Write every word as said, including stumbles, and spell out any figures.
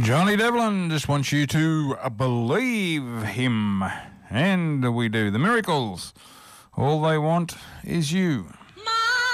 Johnny Devlin just wants you to believe him. And we do. The Miracles. All they want is you.